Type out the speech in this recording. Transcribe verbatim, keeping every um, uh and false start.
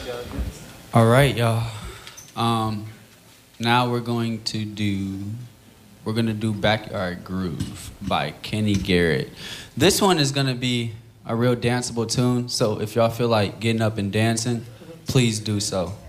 All right, y'all. Um, now we're going to do we're gonna do "Backyard Groove" by Kenny Garrett. This one is gonna be a real danceable tune. So if y'all feel like getting up and dancing, please do so.